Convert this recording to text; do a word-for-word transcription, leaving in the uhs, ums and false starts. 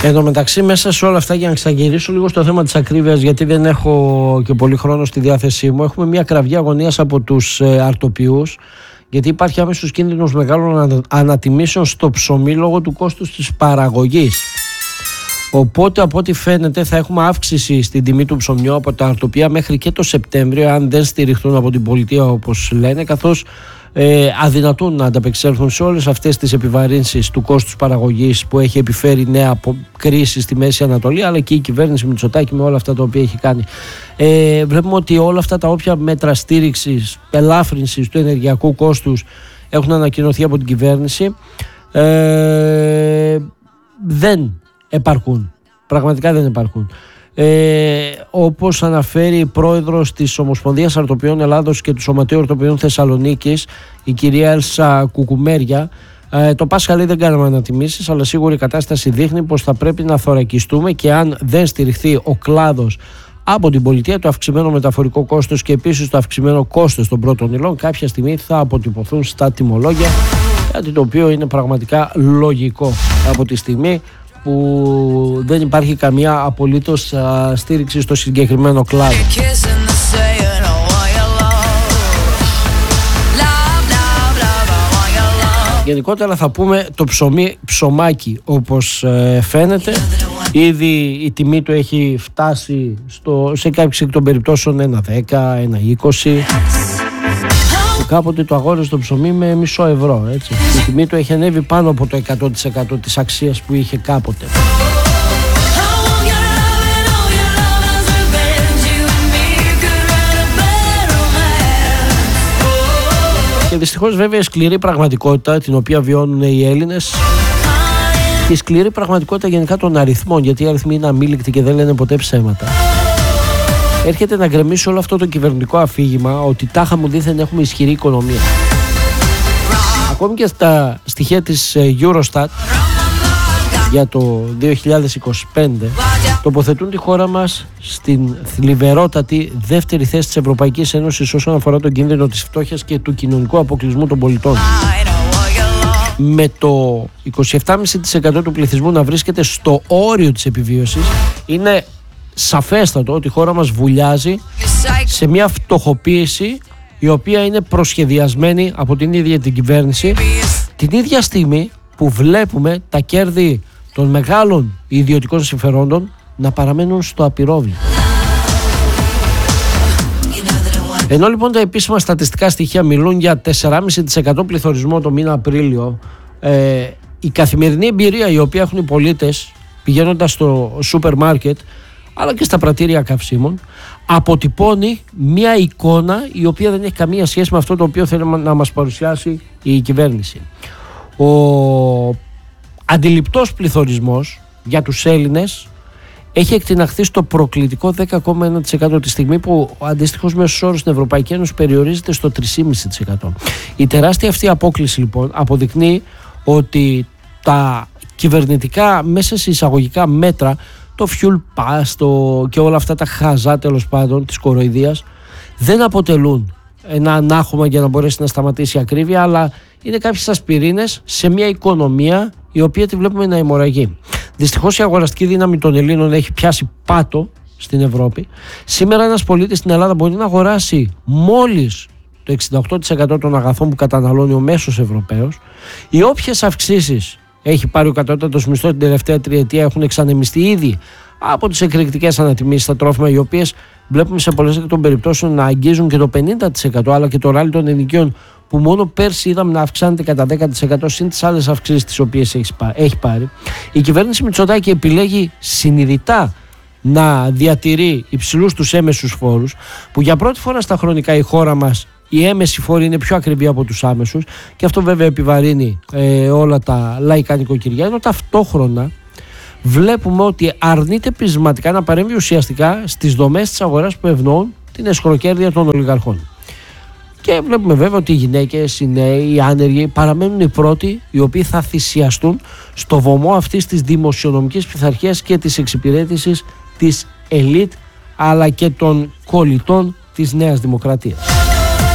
Εν τω μεταξύ, μέσα σε όλα αυτά, για να ξαναγυρίσω λίγο στο θέμα της ακρίβειας, γιατί δεν έχω και πολύ χρόνο στη διάθεσή μου, έχουμε μια κραυγή αγωνίας από τους ε, αρτοποιούς, γιατί υπάρχει άμεσος κίνδυνος μεγάλων ανατιμήσεων στο ψωμί λόγω του κόστους της παραγωγής. Οπότε, από ό,τι φαίνεται, θα έχουμε αύξηση στην τιμή του ψωμιού από τα αρτοπία μέχρι και το Σεπτέμβριο, αν δεν στηριχθούν από την πολιτεία, όπως λένε, καθώς ε, αδυνατούν να ανταπεξέλθουν σε όλες αυτές τις επιβαρύνσεις του κόστους παραγωγής που έχει επιφέρει νέα κρίση στη Μέση Ανατολή, αλλά και η κυβέρνηση Μητσοτάκη με όλα αυτά τα οποία έχει κάνει. Ε, βλέπουμε ότι όλα αυτά τα όποια μέτρα στήριξης, ελάφρυνσης του ενεργειακού κόστους έχουν ανακοινωθεί από την κυβέρνηση. Ε, δεν επαρκούν. Πραγματικά δεν επαρκούν. Ε, όπως αναφέρει η πρόεδρος της Ομοσπονδίας Αρτοποιών Ελλάδος και του Σωματείου Αρτοποιών Θεσσαλονίκης, η κυρία Έλσα Κουκουμέρια, ε, το Πάσχα λέει δεν κάναμε ανατιμήσεις, αλλά σίγουρα η κατάσταση δείχνει πως θα πρέπει να θωρακιστούμε και αν δεν στηριχθεί ο κλάδος από την πολιτεία, το αυξημένο μεταφορικό κόστος και επίσης το αυξημένο κόστος των πρώτων υλών κάποια στιγμή θα αποτυπωθούν στα τιμολόγια, κάτι το οποίο είναι πραγματικά λογικό από τη στιγμή που δεν υπάρχει καμία απολύτως α, στήριξη στο συγκεκριμένο κλάδο. Γενικότερα θα πούμε το ψωμί ψωμάκι, όπως ε, φαίνεται. Ήδη η τιμή του έχει φτάσει στο, σε κάποιες εκ των περιπτώσεων ένα δέκα, ένα είκοσι. Και κάποτε το αγόρασε το ψωμί με μισό ευρώ, έτσι. Η τιμή του έχει ανέβει πάνω από το εκατό τοις εκατό της αξίας που είχε κάποτε. Και δυστυχώς βέβαια η σκληρή πραγματικότητα την οποία βιώνουν οι Έλληνες και η σκληρή πραγματικότητα γενικά των αριθμών, γιατί οι αριθμοί είναι αμήλικτοι και δεν λένε ποτέ ψέματα, έρχεται να γκρεμίσει όλο αυτό το κυβερνητικό αφήγημα ότι τάχα μου δήθεν έχουμε ισχυρή οικονομία. Ακόμη και στα στοιχεία της Eurostat για το δύο χιλιάδες είκοσι πέντε τοποθετούν τη χώρα μας στην θλιβερότατη δεύτερη θέση της Ευρωπαϊκής Ένωσης όσον αφορά τον κίνδυνο της φτώχειας και του κοινωνικού αποκλεισμού των πολιτών, με το είκοσι επτά κόμμα πέντε τοις εκατό του πληθυσμού να βρίσκεται στο όριο της επιβίωσης. Είναι σαφέστατο ότι η χώρα μας βουλιάζει σε μια φτωχοποίηση η οποία είναι προσχεδιασμένη από την ίδια την κυβέρνηση, την ίδια στιγμή που βλέπουμε τα κέρδη των μεγάλων ιδιωτικών συμφερόντων να παραμένουν στο απειρόβλητο. Ενώ λοιπόν τα επίσημα στατιστικά στοιχεία μιλούν για τέσσερα κόμμα πέντε τοις εκατό πληθωρισμό το μήνα Απρίλιο, ε, η καθημερινή εμπειρία η οποία έχουν οι πολίτες πηγαίνοντας στο σούπερ μάρκετ αλλά και στα πρατήρια καυσίμων αποτυπώνει μια εικόνα η οποία δεν έχει καμία σχέση με αυτό το οποίο θέλει να μας παρουσιάσει η κυβέρνηση. Ο αντιληπτός πληθωρισμός για τους Έλληνες έχει εκτιναχθεί στο προκλητικό δέκα κόμμα ένα τοις εκατό τη στιγμή που ο αντίστοιχος μέσος όρος στην Ευρωπαϊκή Ένωση περιορίζεται στο τρία κόμμα πέντε τοις εκατό. Η τεράστια αυτή απόκλιση λοιπόν αποδεικνύει ότι τα κυβερνητικά μέσα σε εισαγωγικά μέτρα, το fuel pass το, και όλα αυτά τα χαζά τέλος πάντων της κοροϊδίας, δεν αποτελούν ένα ανάχωμα για να μπορέσει να σταματήσει η ακρίβεια, αλλά είναι κάποιες ασπιρίνες σε μια οικονομία η οποία τη βλέπουμε να αιμορραγεί. Δυστυχώς η αγοραστική δύναμη των Ελλήνων έχει πιάσει πάτο στην Ευρώπη. Σήμερα ένας πολίτης στην Ελλάδα μπορεί να αγοράσει μόλις το εξήντα οκτώ τοις εκατό των αγαθών που καταναλώνει ο μέσος Ευρωπαίος. Οι όποιες αυξήσεις έχει πάρει ο κατώτατος μισθός την τελευταία τριετία έχουν εξανεμιστεί ήδη από τις εκρηκτικές ανατιμήσεις στα τρόφιμα, οι οποίες βλέπουμε σε πολλές εκ των περιπτώσεων να αγγίζουν και το πενήντα τοις εκατό, αλλά και το ράλι των ενοικίων που μόνο πέρσι είδαμε να αυξάνεται κατά δέκα τοις εκατό συν τις άλλες αυξήσεις τις οποίες έχει πάρει. Η κυβέρνηση Μητσοτάκη επιλέγει συνειδητά να διατηρεί υψηλούς τους έμεσους φόρους, που για πρώτη φορά στα χρονικά η χώρα μας οι έμεσοι φόροι είναι πιο ακριβοί από τους άμεσους, και αυτό βέβαια επιβαρύνει ε, όλα τα λαϊκά νοικοκυριά, ενώ ταυτόχρονα βλέπουμε ότι αρνείται πεισματικά να παρέμβει ουσιαστικά στις δομές της αγοράς που ευνοούν την εσχροκέρδεια των ολιγαρχών. Και βλέπουμε βέβαια ότι οι γυναίκες, οι νέοι, οι άνεργοι παραμένουν οι πρώτοι οι οποίοι θα θυσιαστούν στο βωμό αυτής της δημοσιονομικής πειθαρχίας και της εξυπηρέτησης της ελίτ αλλά και των κολλητών της Νέας Δημοκρατίας.